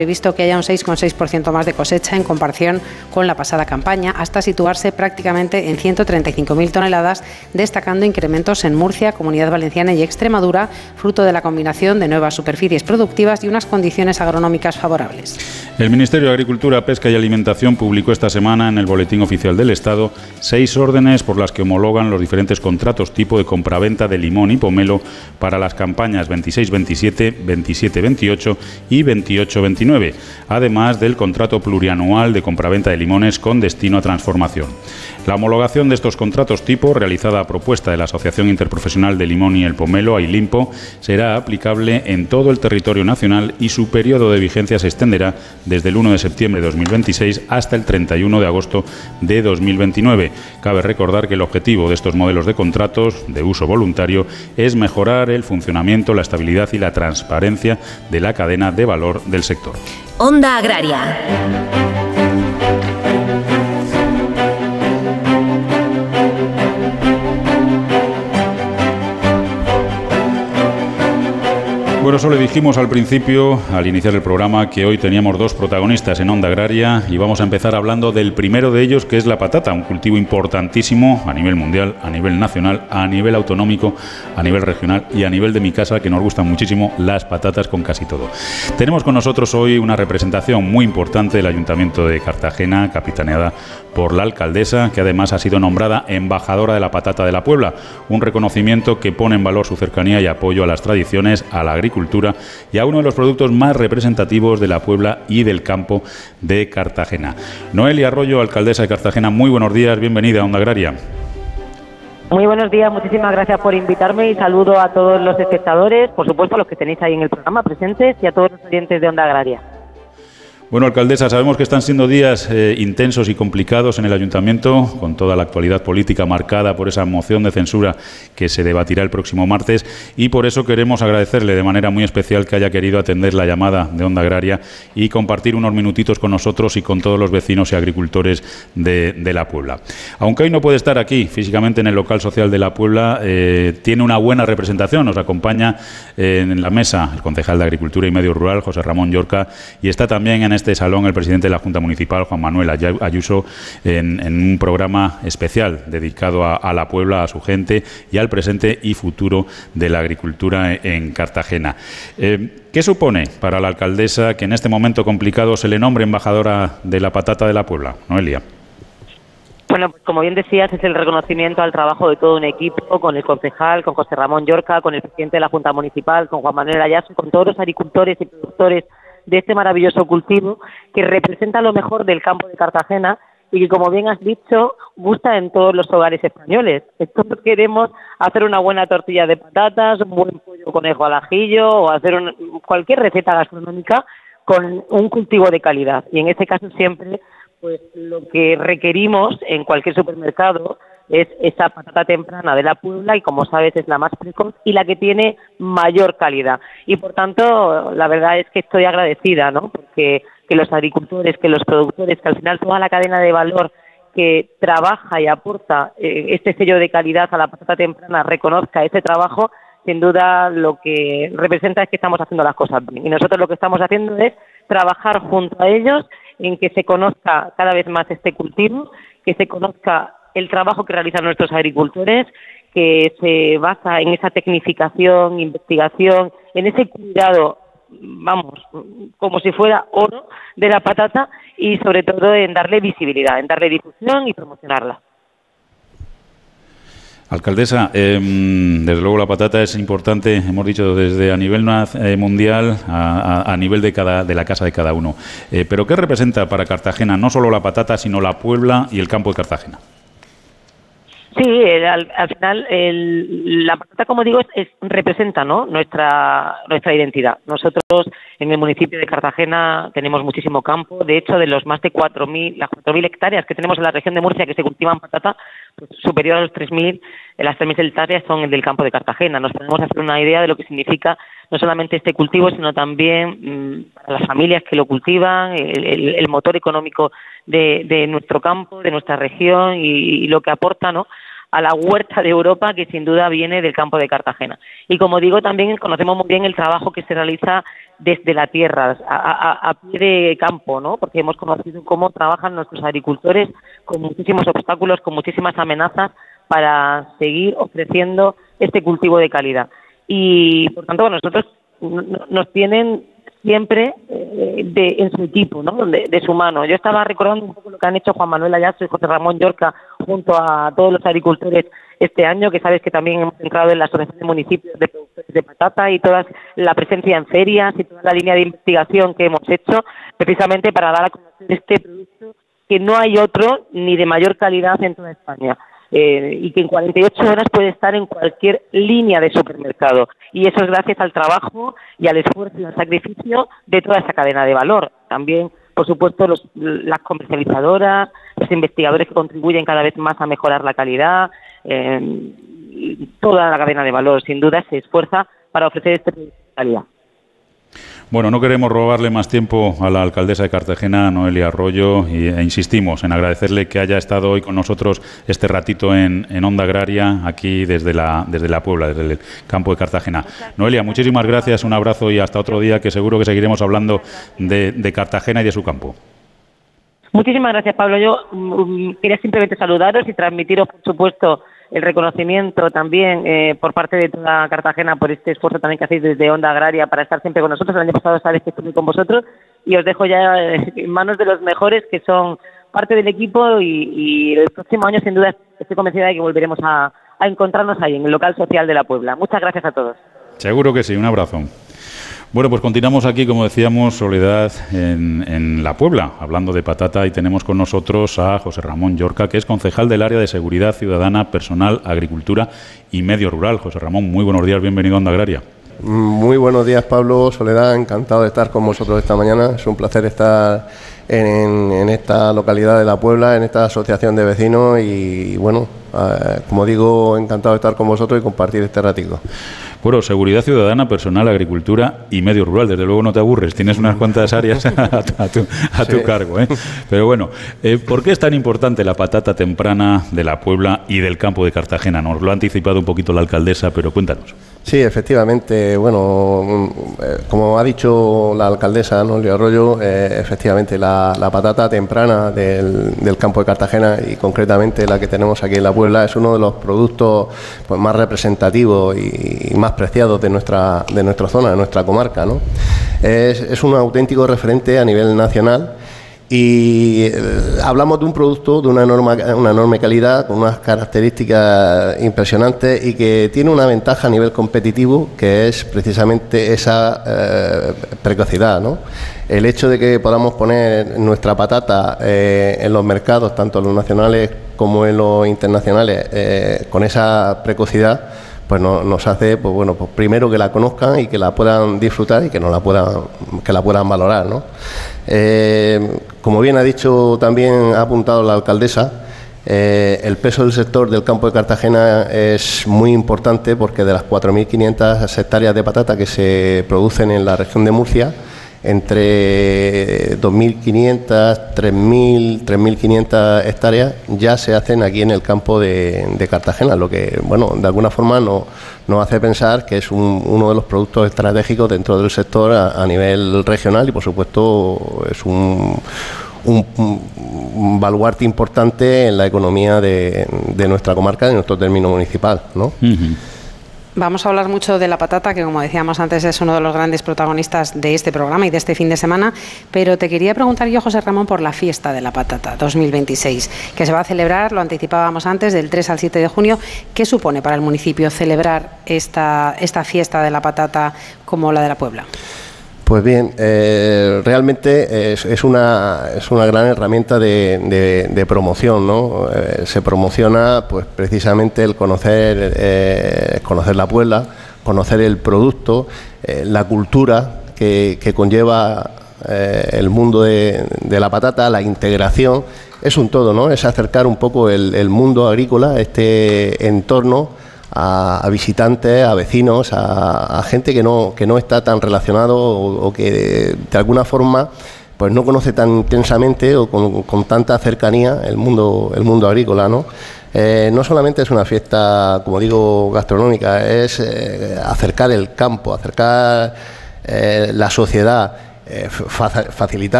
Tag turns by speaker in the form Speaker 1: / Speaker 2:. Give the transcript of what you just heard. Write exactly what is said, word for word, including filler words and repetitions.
Speaker 1: previsto que haya un seis coma seis por ciento más de cosecha en comparación con la pasada campaña, hasta situarse prácticamente en ciento treinta y cinco mil toneladas, destacando incrementos en Murcia, Comunidad Valenciana y Extremadura, fruto de la combinación de nuevas superficies productivas y unas condiciones agronómicas favorables.
Speaker 2: El Ministerio de Agricultura, Pesca y Alimentación publicó esta semana en el Boletín Oficial del Estado seis órdenes por las que homologan los diferentes contratos tipo de compraventa de limón y pomelo para las campañas veintiséis veintisiete, veintisiete veintiocho y veintiocho veintinueve. Además del contrato plurianual de compraventa de limones con destino a transformación. La homologación de estos contratos tipo, realizada a propuesta de la Asociación Interprofesional de Limón y el Pomelo, AILIMPO, será aplicable en todo el territorio nacional y su periodo de vigencia se extenderá desde el uno de septiembre de dos mil veintiséis hasta el treinta y uno de agosto de dos mil veintinueve. Cabe recordar que el objetivo de estos modelos de contratos de uso voluntario es mejorar el funcionamiento, la estabilidad y la transparencia de la cadena de valor del sector.
Speaker 3: Onda Agraria.
Speaker 2: Bueno, eso le dijimos al principio, al iniciar el programa, que hoy teníamos dos protagonistas en Onda Agraria y vamos a empezar hablando del primero de ellos, que es la patata, un cultivo importantísimo a nivel mundial, a nivel nacional, a nivel autonómico, a nivel regional y a nivel de mi casa, que nos gustan muchísimo las patatas con casi todo. Tenemos con nosotros hoy una representación muy importante del Ayuntamiento de Cartagena, capitaneada por la alcaldesa, que además ha sido nombrada embajadora de la patata de la Puebla, un reconocimiento que pone en valor su cercanía y apoyo a las tradiciones, a la agricultura y a uno de los productos más representativos de la Puebla y del campo de Cartagena. Noelia Arroyo, alcaldesa de Cartagena, muy buenos días, bienvenida a Onda Agraria.
Speaker 4: Muy buenos días, muchísimas gracias por invitarme y saludo a todos los espectadores, por supuesto a los que tenéis ahí en el programa presentes y a todos los oyentes de Onda Agraria.
Speaker 2: Bueno, alcaldesa, sabemos que están siendo días eh, intensos y complicados en el Ayuntamiento, con toda la actualidad política marcada por esa moción de censura que se debatirá el próximo martes, y por eso queremos agradecerle de manera muy especial que haya querido atender la llamada de Onda Agraria y compartir unos minutitos con nosotros y con todos los vecinos y agricultores de, de la Puebla. Aunque hoy no puede estar aquí físicamente en el local social de la Puebla, eh, tiene una buena representación. Nos acompaña eh, en la mesa el concejal de Agricultura y Medio Rural, José Ramón Llorca, y está también en este salón el presidente de la Junta Municipal, Juan Manuel Ayuso, en, en un programa especial dedicado a, a la Puebla, a su gente y al presente y futuro de la agricultura en, en Cartagena. Eh, ¿Qué supone para la alcaldesa que en este momento complicado se le nombre embajadora de la patata de la Puebla? Noelia.
Speaker 4: Bueno, pues como bien decías, es el reconocimiento al trabajo de todo un equipo, con el concejal, con José Ramón Llorca, con el presidente de la Junta Municipal, con Juan Manuel Ayuso, con todos los agricultores y productores de este maravilloso cultivo que representa lo mejor del campo de Cartagena y que, como bien has dicho, gusta en todos los hogares españoles. Todos queremos hacer una buena tortilla de patatas, un buen pollo conejo al ajillo o hacer un, cualquier receta gastronómica con un cultivo de calidad. Y en este caso siempre, pues lo que requerimos en cualquier supermercado es esa patata temprana de la Puebla y, como sabes, es la más precoz y la que tiene mayor calidad. Y, por tanto, la verdad es que estoy agradecida, ¿no? Porque que los agricultores, que los productores, que al final toda la cadena de valor que trabaja y aporta eh, este sello de calidad a la patata temprana reconozca ese trabajo, sin duda lo que representa es que estamos haciendo las cosas bien. Y nosotros lo que estamos haciendo es trabajar junto a ellos en que se conozca cada vez más este cultivo, que se conozca el trabajo que realizan nuestros agricultores, que se basa en esa tecnificación, investigación, en ese cuidado, vamos, como si fuera oro de la patata y sobre todo en darle visibilidad, en darle difusión y promocionarla.
Speaker 2: Alcaldesa, eh, desde luego la patata es importante, hemos dicho, desde a nivel eh, mundial a, a, a nivel de cada de la casa de cada uno. Eh, pero ¿qué representa para Cartagena no solo la patata, sino la Puebla y el campo de Cartagena?
Speaker 4: Sí, el, al, al final el, la patata, como digo, es, es, representa, ¿no?, nuestra nuestra identidad. Nosotros en el municipio de Cartagena tenemos muchísimo campo. De hecho, de los más de cuatro mil, las cuatro mil hectáreas que tenemos en la región de Murcia que se cultivan patata, pues superior a los tres mil, las tres mil hectáreas son el del campo de Cartagena. Nos podemos hacer una idea de lo que significa no solamente este cultivo, sino también mmm, para las familias que lo cultivan, el, el, el motor económico de, de nuestro campo, de nuestra región y, y lo que aporta, ¿no?, a la huerta de Europa, que sin duda viene del campo de Cartagena. Y como digo, también conocemos muy bien el trabajo que se realiza desde la tierra, a, a, a pie de campo, ¿no? Porque hemos conocido cómo trabajan nuestros agricultores con muchísimos obstáculos, con muchísimas amenazas para seguir ofreciendo este cultivo de calidad. Y, por tanto, bueno, nosotros nos tienen siempre eh, de, en su equipo, ¿no? De, de su mano. Yo estaba recordando un poco lo que han hecho Juan Manuel Ayaso y José Ramón Llorca junto a todos los agricultores este año, que sabes que también hemos entrado en la Asociación de Municipios de Productores de Patata y toda la presencia en ferias y toda la línea de investigación que hemos hecho precisamente para dar a conocer este producto, que no hay otro ni de mayor calidad en toda España. Eh, y que en cuarenta y ocho horas puede estar en cualquier línea de supermercado. Y eso es gracias al trabajo y al esfuerzo y al sacrificio de toda esa cadena de valor. También, por supuesto, los, las comercializadoras, los investigadores que contribuyen cada vez más a mejorar la calidad, eh, toda la cadena de valor, sin duda, se esfuerza para ofrecer este producto de calidad.
Speaker 2: Bueno, no queremos robarle más tiempo a la alcaldesa de Cartagena, Noelia Arroyo, y, e insistimos en agradecerle que haya estado hoy con nosotros este ratito en, en Onda Agraria, aquí desde la, desde la Puebla, desde el campo de Cartagena. Noelia, muchísimas gracias, un abrazo y hasta otro día, que seguro que seguiremos hablando de, de Cartagena y de su campo.
Speaker 4: Muchísimas gracias, Pablo. Yo um, quería simplemente saludaros y transmitiros, por supuesto, el reconocimiento también eh, por parte de toda Cartagena por este esfuerzo también que hacéis desde Onda Agraria para estar siempre con nosotros. El año pasado sabéis que estuve con vosotros y os dejo ya en manos de los mejores, que son parte del equipo, y, y el próximo año sin duda estoy convencida de que volveremos a, a encontrarnos ahí en el local social de la Puebla. Muchas gracias a todos.
Speaker 2: Seguro que sí, un abrazo. Bueno, pues continuamos aquí, como decíamos, Soledad, en, en La Puebla, hablando de patata, y tenemos con nosotros a José Ramón Llorca, que es concejal del área de Seguridad Ciudadana, Personal, Agricultura y Medio Rural. José Ramón, muy buenos días, bienvenido a Onda Agraria.
Speaker 3: Muy buenos días, Pablo, Soledad, encantado de estar con vosotros esta mañana. Es un placer estar en, en esta localidad de La Puebla, en esta asociación de vecinos, y bueno, eh, como digo, encantado de estar con vosotros y compartir este ratico.
Speaker 2: Bueno, seguridad ciudadana, personal, agricultura y medio rural. Desde luego no te aburres, tienes unas cuantas áreas a tu, a tu, a tu sí. cargo, ¿eh? Pero bueno, eh, ¿por qué es tan importante la patata temprana de La Puebla y del campo de Cartagena? Nos lo ha anticipado un poquito la alcaldesa, pero cuéntanos.
Speaker 3: Sí, efectivamente, bueno, como ha dicho la alcaldesa, Noelia Arroyo, eh, efectivamente la, la patata temprana del, del campo de Cartagena, y concretamente la que tenemos aquí en La Puebla, es uno de los productos pues más representativos y, y más preciados de nuestra, de nuestra zona, de nuestra comarca, ¿no? Es, es un auténtico referente a nivel nacional. Y eh, hablamos de un producto de una enorme, una enorme calidad, con unas características impresionantes y que tiene una ventaja a nivel competitivo, que es precisamente esa eh, precocidad, ¿no? El hecho de que podamos poner nuestra patata eh, en los mercados, tanto en los nacionales como en los internacionales, eh, con esa precocidad, pues no, nos hace, pues bueno, pues primero que la conozcan y que la puedan disfrutar y que no la puedan, que la puedan valorar, ¿no? Eh, como bien ha dicho, también ha apuntado la alcaldesa, eh, el peso del sector del campo de Cartagena es muy importante, porque de las cuatro mil quinientas hectáreas de patata que se producen en la región de Murcia, entre dos mil quinientas, tres mil, tres mil quinientas hectáreas ya se hacen aquí en el campo de, de Cartagena, lo que, bueno, de alguna forma nos, nos hace pensar que es un, uno de los productos estratégicos dentro del sector a, a nivel regional, y por supuesto es un, un, un baluarte importante en la economía de, de nuestra comarca, de nuestro término municipal, ¿no? Uh-huh.
Speaker 1: Vamos a hablar mucho de la patata, que como decíamos antes es uno de los grandes protagonistas de este programa y de este fin de semana, pero te quería preguntar yo, José Ramón, por la fiesta de la patata dos mil veintiséis, que se va a celebrar, lo anticipábamos antes, del tres al siete de junio. ¿Qué supone para el municipio celebrar esta, esta fiesta de la patata como la de La Puebla?
Speaker 3: Pues bien, eh, realmente es, es, una, es una gran herramienta de, de, de promoción, ¿no? Eh, se promociona pues precisamente el conocer, eh, conocer la Puebla, conocer el producto, eh, la cultura que, que conlleva eh, el mundo de, de la patata, la integración. Es un todo, ¿no? Es acercar un poco el, el mundo agrícola, este entorno, A, a visitantes, a vecinos, a, a gente que no que no está tan relacionado o, o que de, de alguna forma pues no conoce tan intensamente o con, con tanta cercanía el mundo el mundo agrícola, ¿no? Eh, no solamente es una fiesta, como digo, gastronómica, es eh, acercar el campo, acercar eh, la sociedad, eh, fa facilitar